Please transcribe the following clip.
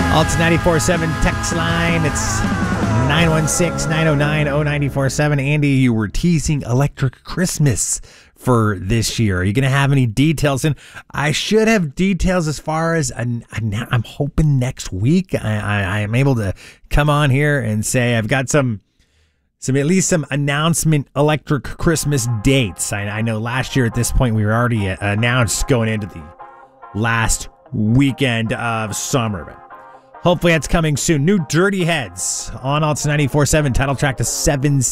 Alts 94.7 text line. It's 916-909-0947. Andy, you were teasing Electric Christmas for this year. Are you going to have any details? And I should have details as far as I'm hoping next week I am able to come on here and say I've got some at least some announcement Electric Christmas dates. I know last year at this point we were already announced going into the last weekend of summer, but hopefully that's coming soon. New Dirty Heads on Alts 94.7, title track to 7